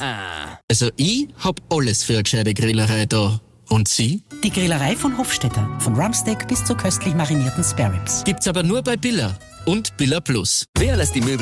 Also ich hab alles für eine gescheite Grillerei da. Und Sie? Die Grillerei von Hofstetter. Von Rumpsteak bis zu köstlich marinierten Spareribs. Gibt's aber nur bei Billa und Billa Plus. Wer lässt die Möbel